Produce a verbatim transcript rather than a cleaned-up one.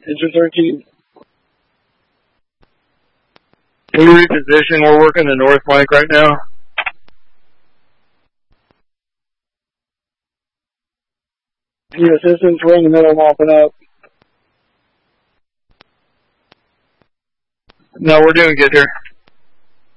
Engine thirteen. Can we reposition? We're working the north flank right now. Need assistance, we're in the middle mopping up. No, we're doing good here.